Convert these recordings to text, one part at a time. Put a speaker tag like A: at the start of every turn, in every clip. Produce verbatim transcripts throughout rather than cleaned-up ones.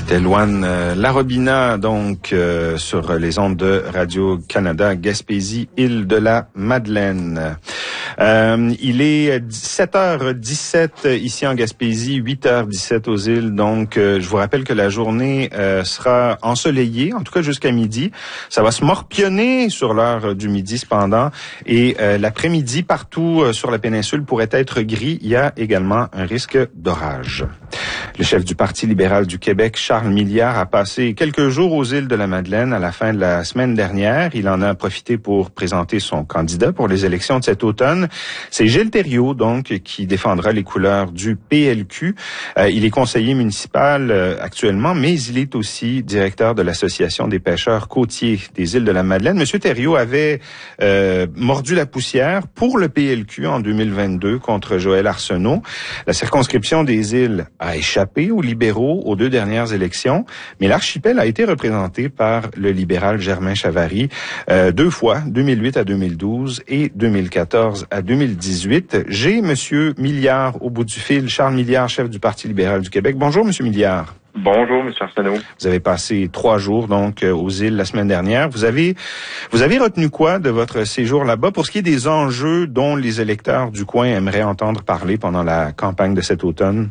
A: C'était Louane euh, Larobina, donc, euh, sur les ondes de Radio-Canada, Gaspésie, île de la Madeleine. Euh, il est sept heures dix-sept ici en Gaspésie, huit heures dix-sept aux îles. Donc, euh, je vous rappelle que la journée euh, sera ensoleillée, en tout cas jusqu'à midi. Ça va se morpionner sur l'heure du midi cependant. Et euh, l'après-midi, partout euh, sur la péninsule, pourrait être gris. Il y a également un risque d'orage. Le chef du Parti libéral du Québec, Charles Milliard, a passé quelques jours aux îles de la Madeleine à la fin de la semaine dernière. Il en a profité pour présenter son candidat pour les élections de cet automne. C'est Gilles Thériault, donc, qui défendra les couleurs du P L Q. Euh, il est conseiller municipal euh, actuellement, mais il est aussi directeur de l'Association des pêcheurs côtiers des îles de la Madeleine. Monsieur Thériault avait euh, mordu la poussière pour le P L Q en deux mille vingt-deux contre Joël Arsenault. La circonscription des îles a échappé aux libéraux aux deux dernières élections, mais l'archipel a été représenté par le libéral Germain Chavary euh, deux fois, deux mille huit à deux mille douze et deux mille quatorze à deux mille dix-huit. J'ai Monsieur Milliard au bout du fil, Charles Milliard, chef du Parti libéral du Québec. Bonjour, Monsieur Milliard.
B: Bonjour, M. Arsenault.
A: Vous avez passé trois jours donc aux îles la semaine dernière. Vous avez vous avez retenu quoi de votre séjour là-bas pour ce qui est des enjeux dont les électeurs du coin aimeraient entendre parler pendant la campagne de cet automne?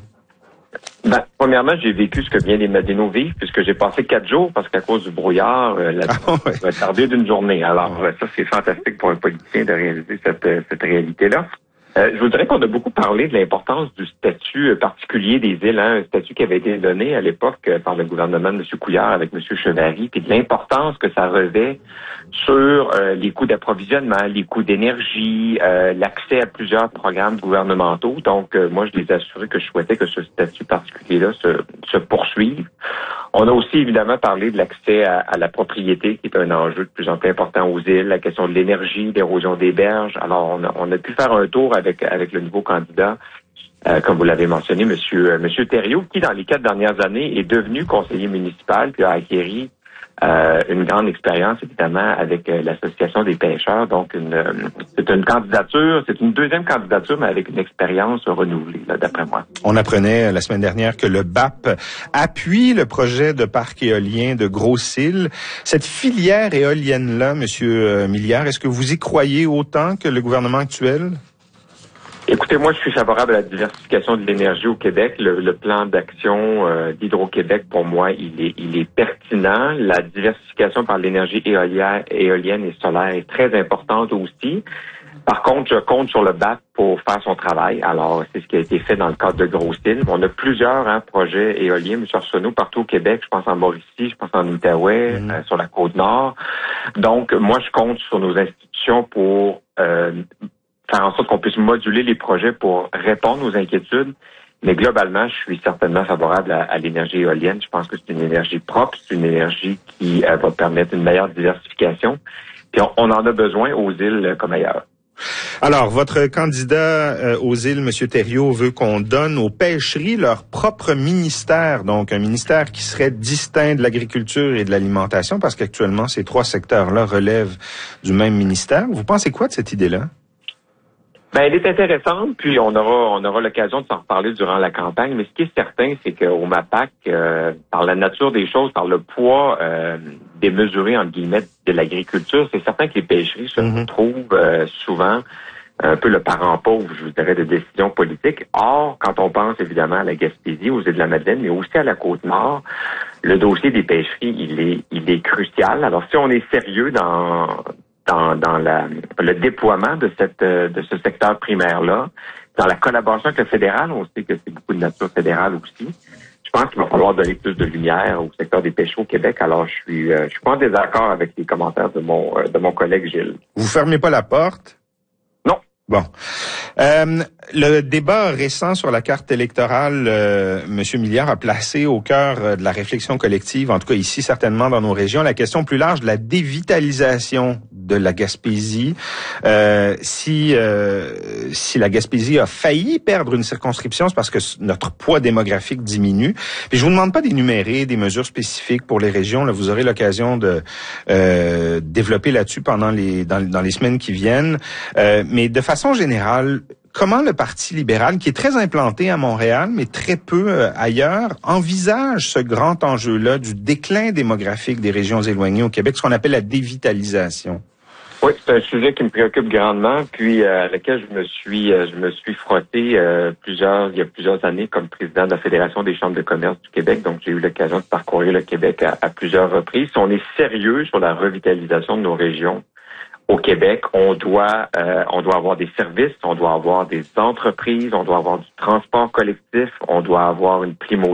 B: Ben, premièrement, j'ai vécu ce que bien les Madénots vivent, puisque j'ai passé quatre jours, parce qu'à cause du brouillard, euh, la
A: ah, ouais.
B: va tarder d'une journée. Alors, euh, ça, c'est fantastique pour un politicien de réaliser cette, euh, cette réalité-là. Euh, je vous dirais qu'on a beaucoup parlé de l'importance du statut particulier des îles, hein, un statut qui avait été donné à l'époque euh, par le gouvernement de M. Couillard avec M. Chevary, puis de l'importance que ça revêt sur euh, les coûts d'approvisionnement, les coûts d'énergie, euh, l'accès à plusieurs programmes gouvernementaux. Donc, euh, moi, je les ai assurés que je souhaitais que ce statut particulier-là se, se poursuive. On a aussi évidemment parlé de l'accès à, à la propriété, qui est un enjeu de plus en plus important aux îles, la question de l'énergie, l'érosion des berges. Alors, on a, on a pu faire un tour avec, avec le nouveau candidat, euh, comme vous l'avez mentionné, Monsieur, Monsieur Thériault, qui dans les quatre dernières années est devenu conseiller municipal, puis a acquéri Euh, une grande expérience, évidemment, avec euh, l'Association des pêcheurs. Donc, une, euh, c'est une candidature, c'est une deuxième candidature, mais avec une expérience renouvelée, là, d'après moi.
A: On apprenait la semaine dernière que le B A P appuie le projet de parc éolien de Gros-Îles. Cette filière éolienne-là, Monsieur Milliard, est-ce que vous y croyez autant que le gouvernement actuel?
B: Écoutez, moi, je suis favorable à la diversification de l'énergie au Québec. Le, le plan d'action euh, d'Hydro-Québec, pour moi, il est, il est pertinent. La diversification par l'énergie éolienne, éolienne et solaire est très importante aussi. Par contre, je compte sur le B A P pour faire son travail. Alors, c'est ce qui a été fait dans le cadre de Gros-Îles. On a plusieurs hein, projets éoliens, M. Arsenault, partout au Québec. Je pense en Mauricie, je pense en Outaouais, mmh. euh, sur la Côte-Nord. Donc, moi, je compte sur nos institutions pour euh, faire en sorte qu'on puisse moduler les projets pour répondre aux inquiétudes. Mais globalement, je suis certainement favorable à, à l'énergie éolienne. Je pense que c'est une énergie propre, c'est une énergie qui euh, va permettre une meilleure diversification. Puis on, on en a besoin aux îles euh, comme ailleurs.
A: Alors, votre candidat euh, aux îles, M. Thériault, veut qu'on donne aux pêcheries leur propre ministère, donc un ministère qui serait distinct de l'agriculture et de l'alimentation, parce qu'actuellement, ces trois secteurs-là relèvent du même ministère. Vous pensez quoi de cette idée-là?
B: Ben, elle est intéressante, puis on aura on aura l'occasion de s'en reparler durant la campagne. Mais ce qui est certain, c'est qu'au MAPAC, euh, par la nature des choses, par le poids euh, démesuré entre guillemets de l'agriculture, c'est certain que les pêcheries se mm-hmm. retrouvent euh, souvent un peu le parent pauvre, je vous dirais, de décisions politiques. Or, quand on pense évidemment à la Gaspésie, aux îles de la Madeleine, mais aussi à la Côte-Nord, le dossier des pêcheries, il est il est crucial. Alors, si on est sérieux dans dans, dans la, le déploiement de cette de ce secteur primaire-là, dans la collaboration avec le fédéral, on sait que c'est beaucoup de nature fédérale aussi. Je pense qu'il va falloir donner plus de lumière au secteur des pêcheries au Québec. Alors, je suis je suis pas en désaccord avec les commentaires de mon de mon collègue Gilles.
A: Vous fermez pas la porte?
B: Non.
A: Bon. Euh, le débat récent sur la carte électorale, euh, M. Milliard a placé au cœur de la réflexion collective, en tout cas ici certainement dans nos régions, la question plus large de la dévitalisation de la Gaspésie. Euh, si euh, si la Gaspésie a failli perdre une circonscription, c'est parce que notre poids démographique diminue. Puis je vous demande pas d'énumérer des mesures spécifiques pour les régions. Là, vous aurez l'occasion de euh, développer là-dessus pendant les dans, dans les semaines qui viennent. Euh, mais de façon générale, comment le Parti libéral, qui est très implanté à Montréal, mais très peu euh, ailleurs, envisage ce grand enjeu-là du déclin démographique des régions éloignées au Québec, ce qu'on appelle la dévitalisation.
B: Oui, c'est un sujet qui me préoccupe grandement, puis euh, à lequel je me suis euh, je me suis frotté euh, plusieurs il y a plusieurs années comme président de la Fédération des chambres de commerce du Québec. Donc j'ai eu l'occasion de parcourir le Québec à, à plusieurs reprises. Si on est sérieux sur la revitalisation de nos régions au Québec, on doit euh, on doit avoir des services, on doit avoir des entreprises, on doit avoir du transport collectif, on doit avoir une primauté